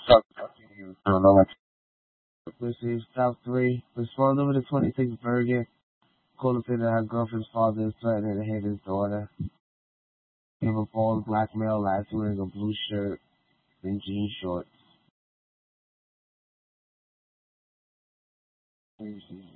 I don't know what. This is top three. Respond over the 26 Bergen. Cole said that her girlfriend's father is threatening to hit his daughter. Give a false blackmail last wearing a blue shirt and jean shorts.